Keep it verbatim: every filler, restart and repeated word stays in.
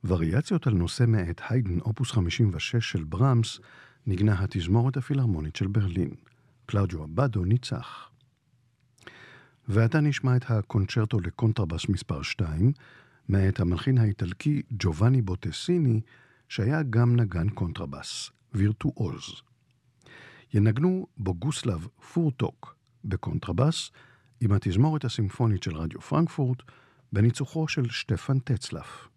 וריאציות על נושא מאת היידן, אופוס חמישים ושש של ברמס, נגנה התזמורת הפילהרמונית של ברלין. קלאודיו אבדו ניצח. ועתה נשמע את הקונצ'רטו לקונטרבס מספר שתיים, מאת המלחין האיטלקי ג'ובאני בוטסיני, שהיה גם נגן קונטרבס, וירטואוז. ינגנו בוגוסלב פורטוק בקונטרבס, עם התזמורת הסימפונית של רדיו פרנקפורט, בניצוחו של שטפן טצלף.